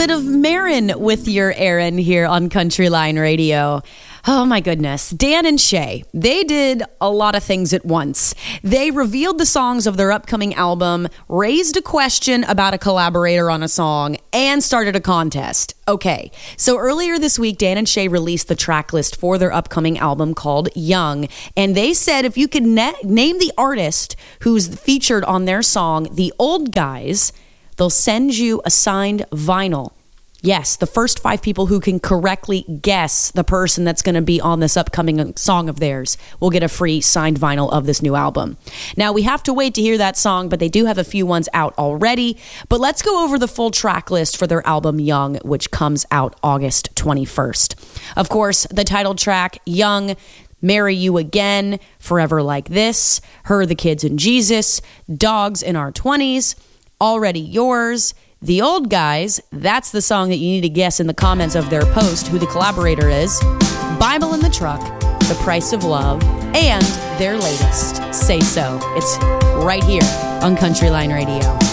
bit of Marin with your Aaron here on Countryline Radio. Oh my goodness. Dan and Shay, they did a lot of things at once. They revealed the songs of their upcoming album, raised a question about a collaborator on a song, and started a contest. Okay, so earlier this week, Dan and Shay released the track list for their upcoming album called Young, and they said if you could name the artist who's featured on their song, The Old Guys, they'll send you a signed vinyl. Yes, the first 5 people who can correctly guess the person that's going to be on this upcoming song of theirs will get a free signed vinyl of this new album. Now, we have to wait to hear that song, but they do have a few ones out already. But let's go over the full track list for their album Young, which comes out August 21st. Of course, the title track, Young, Marry You Again, Forever Like This, Her, the Kids, and Jesus, Dogs in Our 20s, Already Yours, The Old Guys, that's the song that you need to guess in the comments of their post who the collaborator is, Bible in the Truck, The Price of Love, and their latest, Say So. It's right here on Countryline Radio.